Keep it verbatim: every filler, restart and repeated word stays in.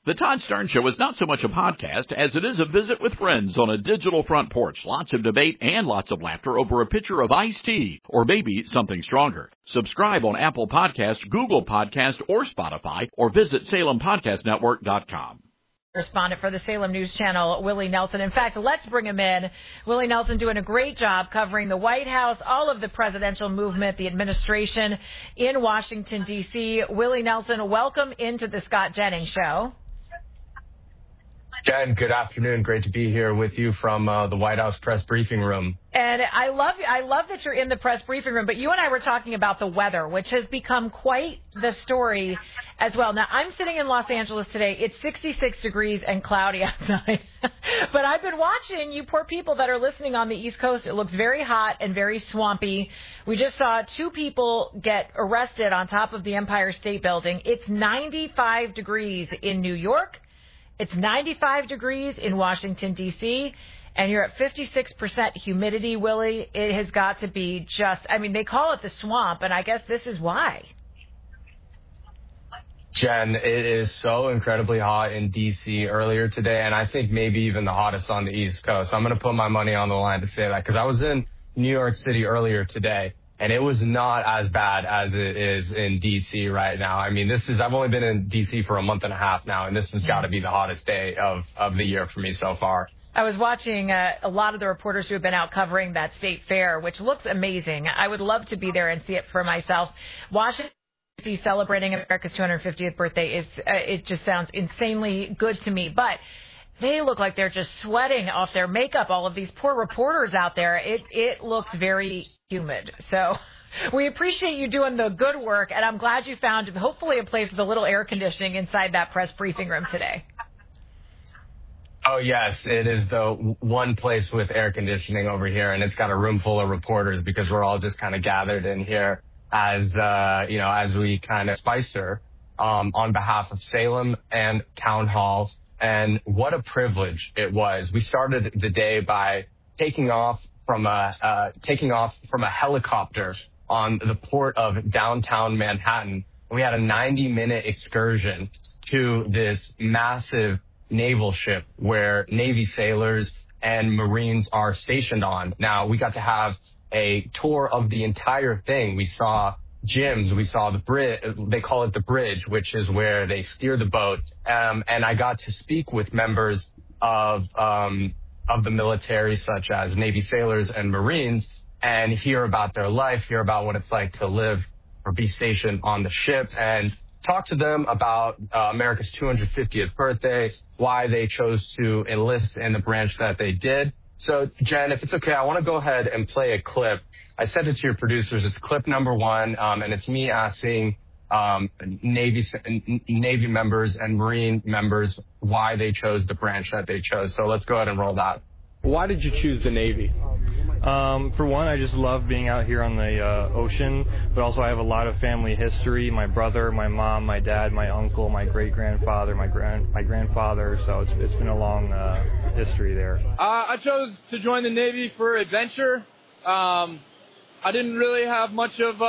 The Todd Stern Show is not so much a podcast as it is a visit with friends on a digital front porch. Lots of debate and lots of laughter over a pitcher of iced tea, or maybe something stronger. Subscribe on Apple Podcasts, Google Podcasts, or Spotify, or visit Salem Podcast Network dot com. Correspondent for the Salem News Channel, Willie Nelson. In fact, let's bring him in. Willie Nelson doing a great job covering the White House, all of the presidential movement, the administration in Washington, D C Willie Nelson, welcome into the Scott Jennings Show. Jen, good afternoon. Great to be here with you from uh, the White House press briefing room. And I love I love that you're in the press briefing room, but you and I were talking about the weather, which has become quite the story as well. Now, I'm sitting in Los Angeles today. It's sixty-six degrees and cloudy outside. But I've been watching you poor people that are listening on the East Coast. It looks very hot and very swampy. We just saw two people get arrested on top of the Empire State Building. It's ninety-five degrees in New York. It's ninety-five degrees in Washington, D C, and you're at fifty-six percent humidity, Willie. It has got to be just, I mean, they call it the swamp, and I guess this is why. Jen, it is so incredibly hot in D C earlier today, and I think maybe even the hottest on the East Coast. I'm going to put my money on the line to say that because I was in New York City earlier today, and it was not as bad as it is in D C right now. I mean, this is, I've only been in D C for a month and a half now, and this has got to be the hottest day of, of the year for me so far. I was watching uh, a lot of the reporters who have been out covering that state fair, which looks amazing. I would love to be there and see it for myself. Washington, D C celebrating America's two hundred fiftieth birthday is, uh, it just sounds insanely good to me. But they look like they're just sweating off their makeup, all of these poor reporters out there. It it looks very humid. So we appreciate you doing the good work, and I'm glad you found hopefully a place with a little air conditioning inside that press briefing room today. Oh, yes, it is the one place with air conditioning over here, and it's got a room full of reporters because we're all just kind of gathered in here as, uh, you know, as we kind of Spicer um, on behalf of Salem and Town Hall. And what a privilege it was. We started the day by taking off from a uh, taking off from a helicopter on the port of downtown Manhattan. We had a ninety minute excursion to this massive naval ship where Navy sailors and Marines are stationed on. Now, we got to have a tour of the entire thing. We saw gyms, we saw the bridge, they call it the bridge, which is where they steer the boat. Um, and I got to speak with members of, um, of the military, such as Navy sailors and Marines, and hear about their life, hear about what it's like to live or be stationed on the ship, and talk to them about uh, America's two hundred fiftieth birthday, why they chose to enlist in the branch that they did. So, Jen, if it's okay, I want to go ahead and play a clip. I sent it to your producers. It's clip number one, um, and it's me asking um, Navy Navy members and Marine members why they chose the branch that they chose. So let's go ahead and roll that. Why did you choose the Navy? Um, for one, I just love being out here on the uh, ocean, but also I have a lot of family history. My brother, my mom, my dad, my uncle, my great-grandfather, my grand my grandfather, so it's, it's been a long uh, history there. Uh, I chose to join the Navy for adventure. Um, I didn't really have much of